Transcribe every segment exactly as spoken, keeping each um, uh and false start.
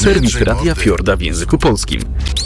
Serwis Radia Fiorda w języku polskim.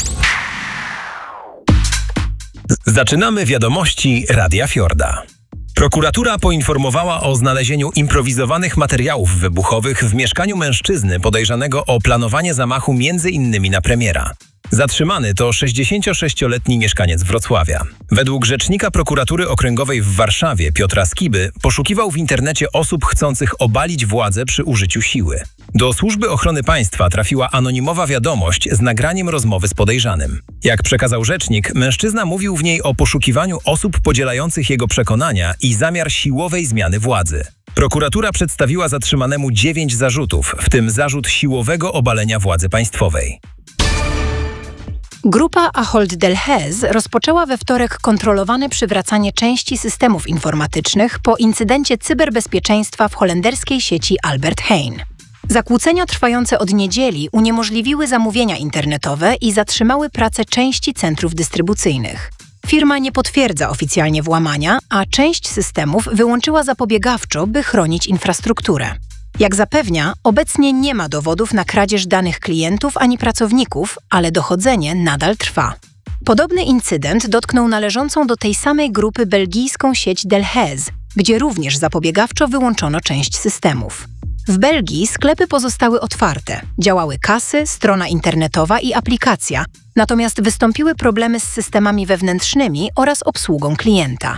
Zaczynamy wiadomości Radia Fiorda. Prokuratura poinformowała o znalezieniu improwizowanych materiałów wybuchowych w mieszkaniu mężczyzny podejrzanego o planowanie zamachu między innymi na premiera. Zatrzymany to sześćdziesięciosześcioletni mieszkaniec Wrocławia. Według rzecznika prokuratury okręgowej w Warszawie Piotra Skiby poszukiwał w internecie osób chcących obalić władzę przy użyciu siły. Do Służby Ochrony Państwa trafiła anonimowa wiadomość z nagraniem rozmowy z podejrzanym. Jak przekazał rzecznik, mężczyzna mówił w niej o poszukiwaniu osób podzielających jego przekonania i zamiar siłowej zmiany władzy. Prokuratura przedstawiła zatrzymanemu dziewięć zarzutów, w tym zarzut siłowego obalenia władzy państwowej. Grupa Ahold Delhaize rozpoczęła we wtorek kontrolowane przywracanie części systemów informatycznych po incydencie cyberbezpieczeństwa w holenderskiej sieci Albert Heijn. Zakłócenia trwające od niedzieli uniemożliwiły zamówienia internetowe i zatrzymały pracę części centrów dystrybucyjnych. Firma nie potwierdza oficjalnie włamania, a część systemów wyłączyła zapobiegawczo, by chronić infrastrukturę. Jak zapewnia, obecnie nie ma dowodów na kradzież danych klientów ani pracowników, ale dochodzenie nadal trwa. Podobny incydent dotknął należącą do tej samej grupy belgijską sieć Delhaize, gdzie również zapobiegawczo wyłączono część systemów. W Belgii sklepy pozostały otwarte, działały kasy, strona internetowa i aplikacja, natomiast wystąpiły problemy z systemami wewnętrznymi oraz obsługą klienta.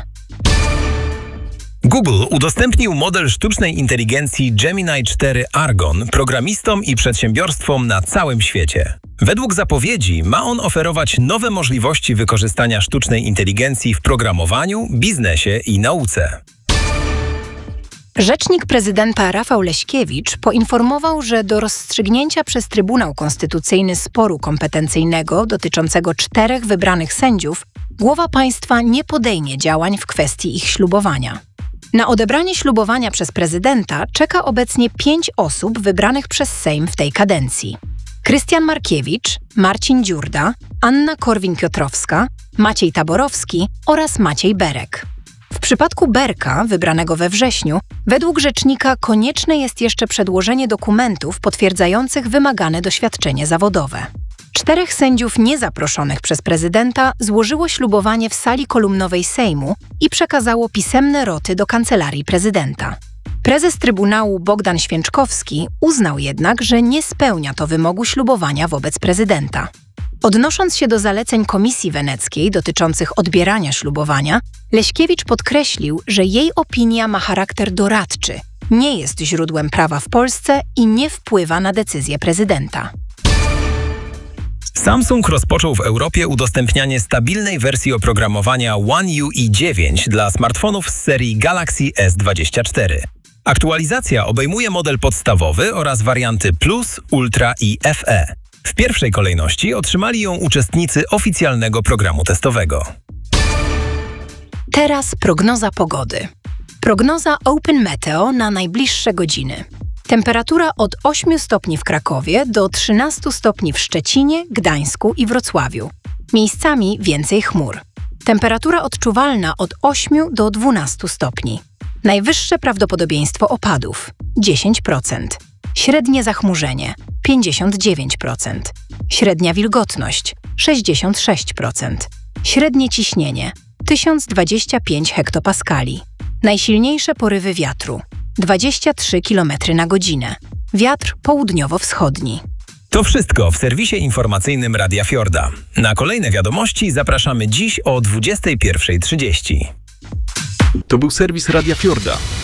Google udostępnił model sztucznej inteligencji Gemini cztery Argon programistom i przedsiębiorstwom na całym świecie. Według zapowiedzi ma on oferować nowe możliwości wykorzystania sztucznej inteligencji w programowaniu, biznesie i nauce. Rzecznik prezydenta Rafał Leśkiewicz poinformował, że do rozstrzygnięcia przez Trybunał Konstytucyjny sporu kompetencyjnego dotyczącego czterech wybranych sędziów głowa państwa nie podejmie działań w kwestii ich ślubowania. Na odebranie ślubowania przez prezydenta czeka obecnie pięć osób wybranych przez Sejm w tej kadencji. Krystian Markiewicz, Marcin Dziurda, Anna Korwin-Piotrowska, Maciej Taborowski oraz Maciej Berek. W przypadku Berka, wybranego we wrześniu, według rzecznika konieczne jest jeszcze przedłożenie dokumentów potwierdzających wymagane doświadczenie zawodowe. Czterech sędziów niezaproszonych przez prezydenta złożyło ślubowanie w sali kolumnowej Sejmu i przekazało pisemne roty do Kancelarii Prezydenta. Prezes Trybunału Bogdan Święczkowski uznał jednak, że nie spełnia to wymogu ślubowania wobec prezydenta. Odnosząc się do zaleceń Komisji Weneckiej dotyczących odbierania ślubowania, Leśkiewicz podkreślił, że jej opinia ma charakter doradczy, nie jest źródłem prawa w Polsce i nie wpływa na decyzję prezydenta. Samsung rozpoczął w Europie udostępnianie stabilnej wersji oprogramowania One U I dziewięć dla smartfonów z serii Galaxy S dwadzieścia cztery. Aktualizacja obejmuje model podstawowy oraz warianty Plus, Ultra i F E. W pierwszej kolejności otrzymali ją uczestnicy oficjalnego programu testowego. Teraz prognoza pogody. Prognoza Open Meteo na najbliższe godziny. Temperatura od ośmiu stopni w Krakowie do trzynastu stopni w Szczecinie, Gdańsku i Wrocławiu. Miejscami więcej chmur. Temperatura odczuwalna od ośmiu do dwunastu stopni. Najwyższe prawdopodobieństwo opadów dziesięć procent. Średnie zachmurzenie pięćdziesiąt dziewięć procent. Średnia wilgotność sześćdziesiąt sześć procent. Średnie ciśnienie tysiąc dwadzieścia pięć hektopaskali. Najsilniejsze porywy wiatru dwadzieścia trzy kilometry na godzinę. Wiatr południowo-wschodni. To wszystko w serwisie informacyjnym Radia Fiorda. Na kolejne wiadomości zapraszamy dziś o dwudziestej pierwszej trzydzieści. To był serwis Radia Fiorda.